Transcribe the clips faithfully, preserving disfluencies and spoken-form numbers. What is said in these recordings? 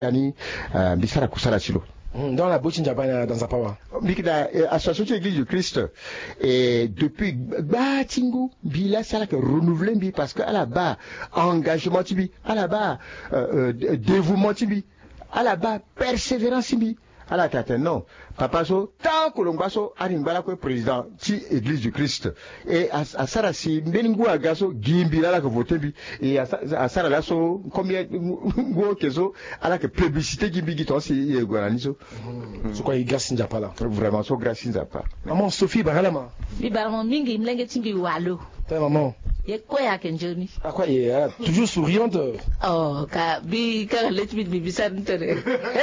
yani bisara kusala silo. Dans la bouche dans Zapawa. Association Église du Christ, et depuis Batingu, Bila Salak renouvelé parce qu'à la bas, engagement tibi, à la bas, euh, dévouement tibi, à la bas, persévérance tibi. À la tête, non. Papa so, tant que l'on va so, Arimbala ko président, ti Église du Christ. Et à Sarasi, Bengu Agaso, Gimbila la que voté bi, et à Saralaso, combien, go kezo, à la que plébiscité Gimbi Giton, si, et Guaraniso. C'est quoi, il gasse Nzapa là? Vraiment, so grâce Nzapa. Maman, Sophie, Baralama. Bibarama, Mingi, Mlengetimbi, Walo. Ta maman. Il y a quoi à Kenjoni? À quoi, il est toujours souriante? Oh, car, bi, car, let me be beside me.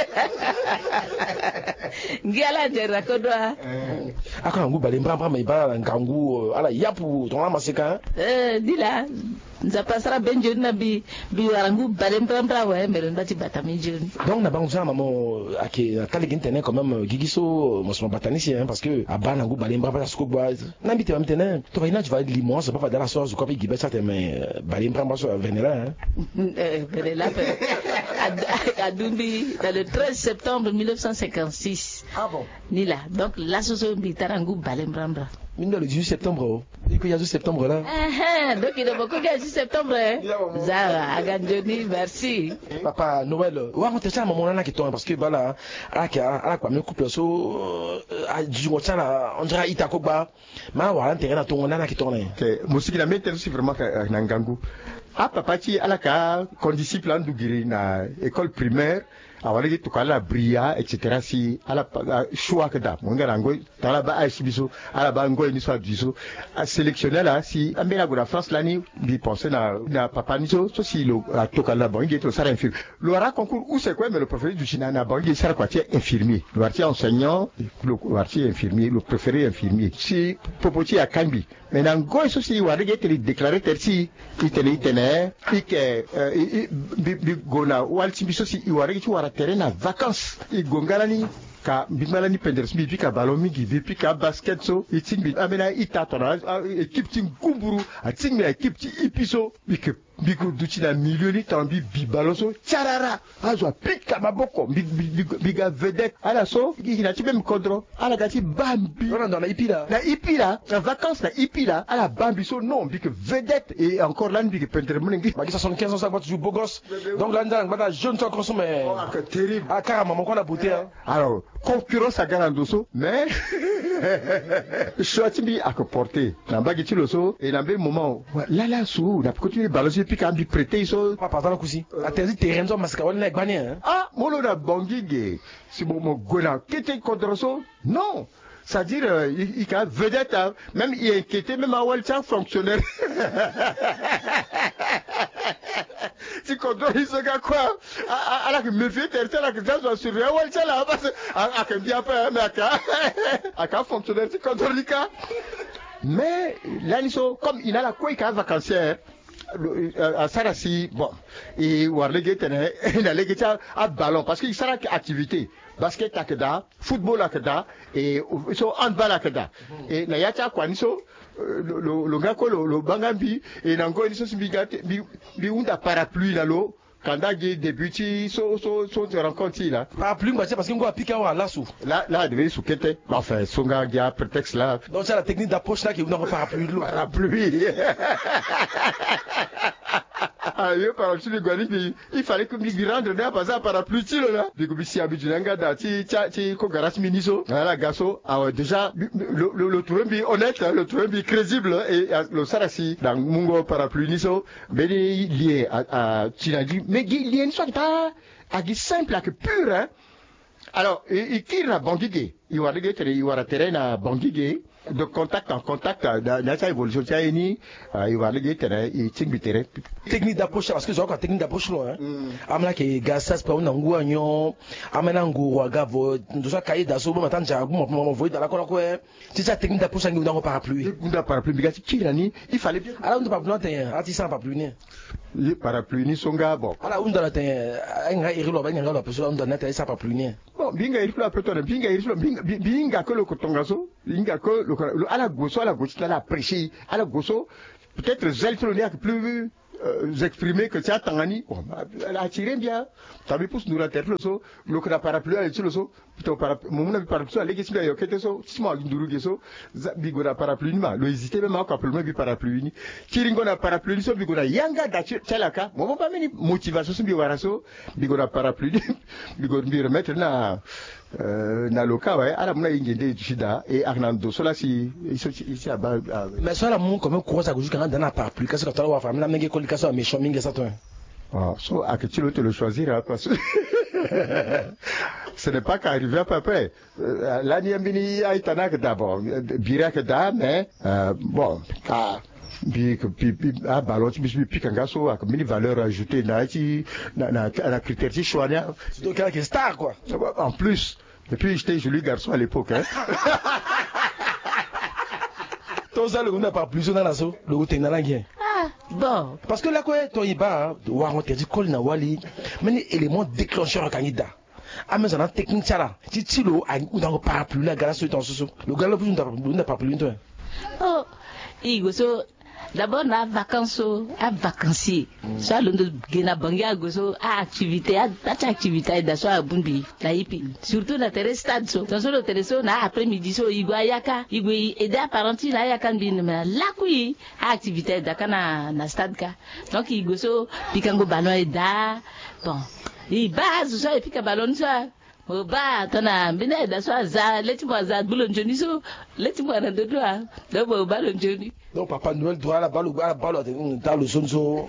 Ngala jera kodwa. Aka ngu bale mbamba me ba ngangu ala yapu tonga maseka. Eh dila nzapa sara benjoni na bi bi warangu bale mbamba wa mbere ndati bataminjoni. Donc na bangu maman ake kale gintene quand même gigiso mo soma batanisi hein parce que abana ngu bale mbamba suko bois. Na mbite ba mtene to ina tu vas limon ça pas dans la sauce ko bi gibe ça te mais bale mbamba so venela hein. Eh venela à Dumbi dans le treize septembre mille neuf cent cinquante-six. Ah bon? Nila. Donc l'association Bitarangou Balembrambra. Le dix-huit septembre. Il y a dix septembre là. Ah, donc il y a beaucoup de dix septembre. Zara, Aganjoni, merci. Papa Noël. Ouais, on te ça maman là qui tombe parce que voilà, à à quoi me couple so à du mois là, on dirait Itakoba. Ma voilà intérêt dans ton là qui tourne. Musique la mettre aussi vraiment Nangangu. Ah papa ti alaka condisciple andugiri na école primaire awale to kala bria etc si ala choix que da mongara ngoy tala ba aibiso ala ba ngoy ni so biso sélectionner là si amela go la France lani bi penser na na papa ni so so si lo to kala bon il est sera infirmier le ra concours où c'est quoi mais le professeur du China na bon il sera quoi tiens infirmier le arti enseignant le arti infirmier le préféré infirmier si popoti a Kambi mais na ngoy so si wale get déclarer terci itene itene ike bi bi gona walti biso si iware ki wara terrain na vacances i gongalani ka bimalani penders bi ka balomi gi bi ka basket so iting bi amena itatona équipe ting kumburu ating mi équipe ti ipiso bi ke biku duti na milioni tambi bi baloso charara azwa pika maboko biga vedette ala so ina ti même kodro ala gati bambi on dans la ipila na ipila en vacances na ipila ala bambi so non bi que vedette et encore là bi que peintre monengi ba soixante-quinze ans ça va toujours beau gosse donc là ndang bana jeune to consommer oh c'est terrible ah carrément mon la beauté hein alors concurrence à garandoso mais choitibi à porter na bagiti loso et na be moment là là sou na continuer baloser puis quand bi prêter so papa dans la cousi a terre terrain so masaka wala na gbani hein ah molo na bangige si bon mo gona kete kodroso non c'est-à-dire euh, il il a vedette même il est inquiété même à Walter fonctionnaire si kodro il se gars quoi à la que me fait terre là que ça soit sur Walter là parce à que bien pas mais à à fonctionnaire si kodro lika mais là ils sont comme il a la quoi il a vacancière à Sarasi bon et warlege tene na lege à ballon parce qu'il sera activité basket akeda football akeda et so handball akeda et na yacha kwa niso le le ngako le bangambi et nango niso simbigate bi bi unda parapluie là lo quand il débuté so so so te rencontre là parapluie parce que ngo apika wa lasso là là devait sous kete enfin songa dia prétexte là donc c'est la technique d'approche là qui vous n'avez parapluie parapluie ah yo parapluie de Guadeloupe il fallait que mi rendre là parce que parapluie là de que si abidjanga da ti ti ko garage miniso là gaso ah déjà le le le trouver bi honnête le trouver bi crédible et le sarasi dans mungo parapluie niso ben lié à à Tinadi mais il y a une sorte de simple que pure hein alors il tire à Bangigé il va regarder il va terrain à Bangigé de contact en contact dans sa évolution ça ni il va regarder il tient du terrain technique d'approche parce que j'ai encore technique d'approche là hein amna ke gasas pa una ngua nyo amena ngua gavo ndo sa kaida so bo matanja mo mo void dans la kola ko c'est ça technique d'approche ngi dans parapluie unda parapluie bigati kirani il fallait bien alors ndo parapluie ten ati sans parapluie ni le parapluie ni songa bon alors unda la ten nga irilo ba nga la personne unda na ten sans parapluie ni bon binga irilo apeto binga irilo binga ko lo kotongaso binga ko lo ala goso ala goso la prêcher ala goso peut-être zeltro n'est plus euh, exprimer que tu as tangani elle a tiré bien tabi pousse nous la tête le so le que la parapluie elle le so to parapluie mon na parapluie elle qui yo kete so sima nduru geso bigo na parapluie ma lo hésiter même ka problème bi parapluie ni kiringo na parapluie so bigo na yanga da chalaka mo pas meni motivation so bi waraso bigo na parapluie bigo bi remettre na euh, na loka ouais ala muna ingende chida et Arnando cela si ici à bas mais ça la mon comme quoi ça jusqu'à dans la parapluie qu'est-ce que tu vas faire même ngi kolika so méchant mingi ça toi ah so à que tu le te le choisir hein, parce que ce n'est pas qu'arriver à peu près euh, la niambini aitana que d'abord bira que da mais euh, bon ah bi bi bi ah ballon bi bi puis kanga so ak mini valeur ajoutée na ci na na na critère ci choisir donc quelqu'un star quoi en plus et puis j'étais joli garçon à l'époque hein tout ça le n'a pas plus dans la so le goûter na langue ah bon parce que là quoi toi il va wa on te dit col na wali mais élément déclencheur candidat ah mais ça technique ça là ti tilo a dans le parapluie la grâce ton so le gars le plus n'a pas plus toi oh igo so d'abord na vacances à vacancier ça le gena bangia goso à activité à activité da so abumbi la ipi surtout na terre stade so dans le terre so na après midi so igwa yaka igwe aider parenti na yaka bin mais la kui activité da kana na stade ka donc igo so pikango ballon da bon i base so pika ballon ça o ba tona bina da so za leti mo za bulon joni so leti mo na do do da bo ballon joni. Donc Papa Noël doit la balle ou la balle dans le sonso.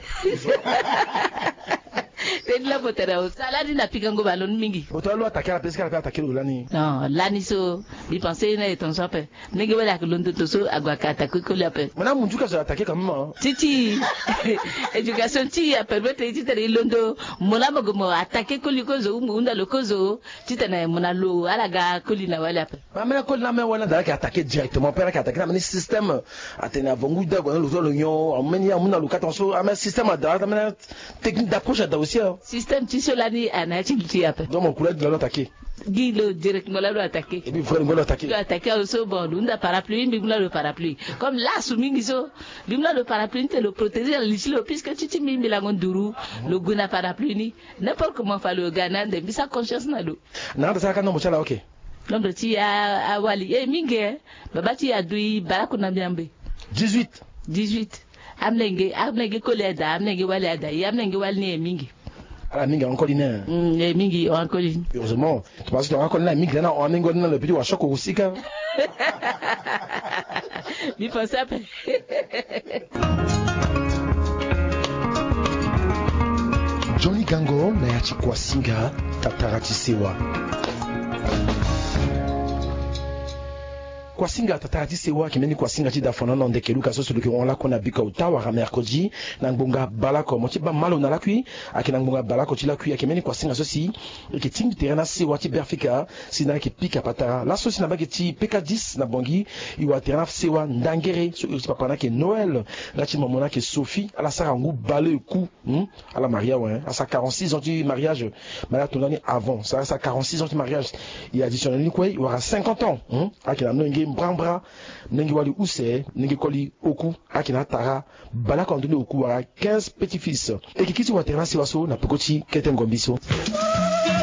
C'est de la botera. Ça là dina pikango ballon mingi. Botera lo attaquer la pesca la attaquer le lani. Non, lani so bi penser na ton sope. Ngi wala ko londo to so agwa kata ko ko lape. Mana munju ka ça attaquer quand même. Titi. Éducation ti a permettre ti tare londo mola mago mo attaquer ko liko zo munda lokozo ti tana mona lo alaga ko lina wala pe. Ma mena ko na me wala da ka attaquer directement père ka attaquer mais système atena vongu da go lo lo nyo ameni amuna lo katonso ama système da amena technique d'approche da aussi. Système ti solani anachi ti ape. Donc mon collègue l'a attaqué. Guy le directement là attaqué. Et puis frère l'a attaqué. Il a attaqué aussi bon, l'unda parapluie, bimla le parapluie. Comme là soumingi so, bimla le parapluie te le protéger l'ici le puisque tu ti mi la ngonduru, le guna parapluie ni n'importe comment faire le Ghana de bisa conscience na do. Na da saka no mo chala OK. L'homme ti a wali eh mingi baba ti adui barakuna biambe. dix-huit dix-huit. Amnenge amnenge koleda amnenge wali ada amnenge wali ni mingi. Ah mingi encore ina. Mm mingi encore ina. Heureusement, tu penses que encore ina mingi na on mingi na le petit wa choco aussi ka. Mi pense pas. Johnny Gango na ya chikwa singa tatarati sewa. Kwa singa tatarati sewa kimeni kwa singa ti da fona na ndeke luka so suluki on la kona bika utawa ra mercredi na ngbonga balako mo ti ba malo na la kui akina ngbonga balako ti la kui akimeni kwa singa so si ki ting terena sewa ti berfika sina ki pika patara la so sina ba ki ti P K dix na bongi iwa terena sewa ndangere so ti papa na ke Noël la ti mamona ke Sophie ala sara ngu bale ku hmm? ala Maria ouais à sa quarante-six ans du mariage Maria tonani avant ça sa quarante-six ans du mariage il additionnel ni quoi il aura cinquante ans hmm? akina no ngi brambra nengi wali use nengi koli oku akina tara bala kondone oku wara quinze petits-fils et kikiti waterna siwaso na pokoti keten gombiso.